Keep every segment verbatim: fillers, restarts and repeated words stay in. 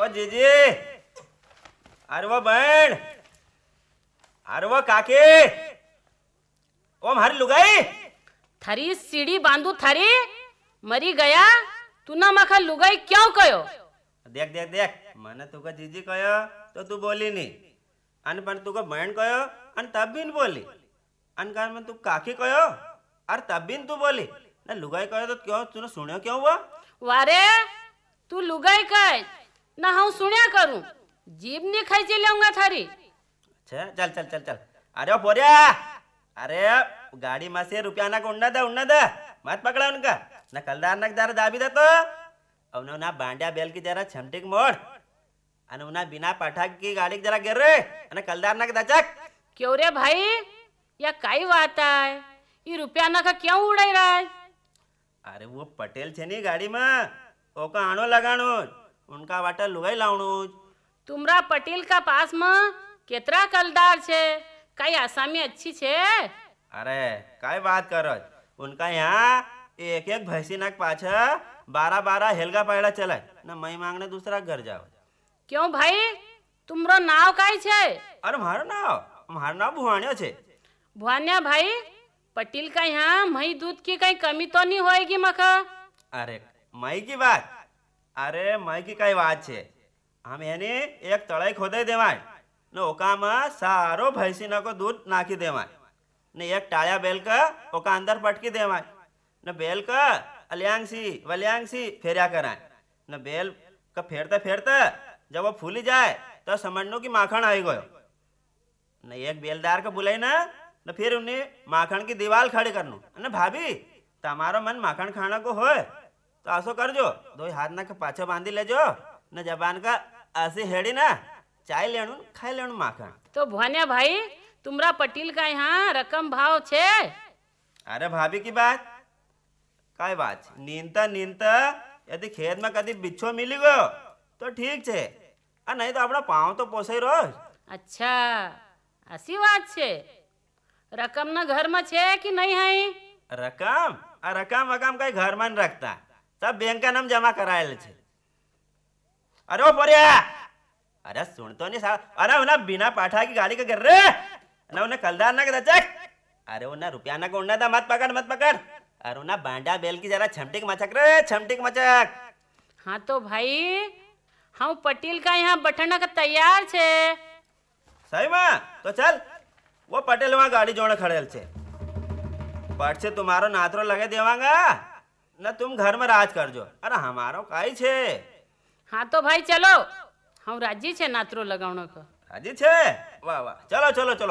जीजी, अरे वो बहन, अरे वो काके, ओ मारी लुगाई थारी सीढ़ी बांधू थारी मरी गया तू ना मखा लुगाई क्यों कयो? देख देख देख मैंने तुका जीजी कयो तो तू बोली नहीं अन पण तुका बहन कयो अन तब भी नहीं बोली अन कार में तू काकी कयो और तब भी तू बोली ना लुगाई कयो तो क्यों तूने सुनियो क्यों हुआ? वारे तू लुगाई कह ना हम सुनिया करूं जीभ नहीं खाई लेऊंगा थारी। अच्छा चल चल चल चल अरे ओ पोरिया अरे गाड़ी में से रुपया ना को उन्ना दे उन्ना दे मत पकड़ा उनका ना कलदार ना जरा दाबी दे तो अब ना बांडिया बेल की जरा छमटिक मोड़ अन उना बिना पठाक की गाड़ी की जरा गिर रे अन कलदार ना के दचक। क्यों रे भाई या काई बात है ये रुपया ना का क्यों उड़ाई रहा है? अरे वो पटेल छे नी गाड़ी में ओका आणो लगाणो उनका वाटा लुगाई लावणो। तुमरा पटेल का पास में केतरा कलदार छे काई आसामी अच्छी छे? अरे काय बात करो उनका यहाँ एक एक भैंसी नाक पाछा बारह बारह हेलगा पैड़ा चला ना मई मांगने दूसरा घर जाओ। क्यों भाई तुमरो नाव काई छे? अरे मारो नाव मारो नाव भुवानियो छे। भुवानिया भाई पटेल का यहाँ मई दूध की कहीं कमी तो नहीं होएगी मखा? अरे मई की बात अरे मई की कई बात छे हम यानी एक तड़ाई खोदे देवाय न ओका में सारो भैंसी ना को दूध नाखी देवाय न एक टाया बेल का ओका अंदर पटकी देवाय न बेल का अलियांगसी वलियांगसी फेरिया कराए न बेल का फेरते फेरते जब वो फूली जाए तो समझनो की माखन आई गयो न एक बेलदार का बुलाई ना न फिर उन्हें माखन की दीवार खड़ी करनू न भाभी तमारो मन माखन खाना को होए तो ऐसो कर जो दो हाथ ना के पाछे बांधी ले जो न जबान का ऐसी हेड़ी ना चाय लेणू खाई लेणू माखन। तो भुवानिया भाई तुमरा पटेल का यहाँ रकम भाव छे? अरे भाभी की बात काय बात नींदता नींदता यदि खेत में कदी बिच्छो मिली गयो तो ठीक छे आ नहीं तो अपना पाँव तो पोसे रोज। अच्छा ऐसी बात छे रकम ना घर में छे कि नहीं है? रकम आ रकम वकम कई घर में रखता सब बैंक का नाम जमा कराये छे। अरे ओ पोरिया अरे सुन तो नहीं साहब अरे उन्हें बिना पाठा की गाड़ी का गिर रे ना उन्हें कलदार ना के दचक अरे उन्हें रुपया ना को उन्ना दा मत पकड़ मत पकड़ अरे उन्हें बांडा बेल की जरा छमटिक मचक रे छमटिक मचक। हाँ तो भाई हम पटेल का यहाँ बैठना का तैयार छे। सही में तो चल वो पटेल वहाँ गाड़ी जोड़े खड़ेल छे पट से तुम्हारो नातरो लगे देवांगा न तुम घर में राज कर जो अरे हमारो काई छे। हाँ तो भाई चलो हम राजी छे नातरो लगावनो को। राजी छे वाह वाह चलो चलो चलो।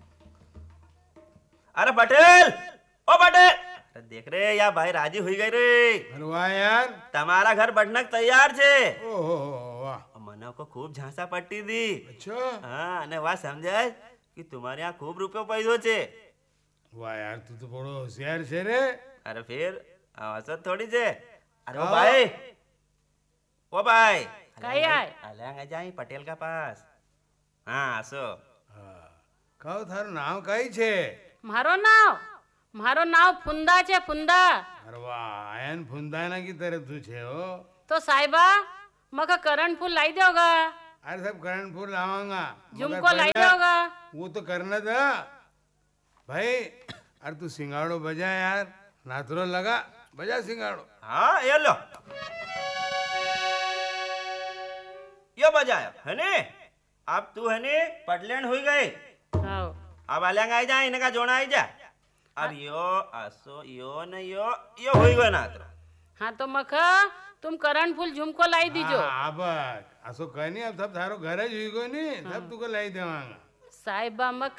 अरे पटेल ओ पटेल अरे देख रे या भाई राजी हुई गई रे। अरे वाह यार तुम्हारा घर बढ़ने तैयार छे। ओहो वाह मनो को खूब झांसा पट्टी दी। अच्छा हाँ ने वाह समझाए कि तुम्हारे यहाँ खूब रुपये पैसो छे। वाह यार तू तो बड़ो होशियार छे रे। अरे फिर आवश्यक थोड़ी छे। अरे ओ भाई ओ भाई काई आए अलग जाई पटेल का पास। हाँ सो कहू थारो नाम कई छे? मारो नाव मारो नाव फुंदा छे फुंदा। अरे वाह आयन फुंदाना की तरफ तू छे हो तो साहिबा मका करण फूल लाई दोगा? अरे सब करण फूल लावांगा झुमको लाई दोगा? वो तो करना था भाई। अरे तू सिंगाड़ो बजा यार नाथरो लगा बजा सिंगाड़ो। हाँ ये लो ये बजाया है ने अब तू है ने पटलेन हुई गई। हाँ अब अलग आई जा इनका जोड़ा आई जा अब यो आसो यो न यो यो हुई गयो ना तो। हाँ तो मखा तुम करण फूल झुमको लाई दीजो। हाँ अब असो कहनी अब सब थारो घर ज हुई गयो नी सब तुको लाई देवांगा। साहिबा मख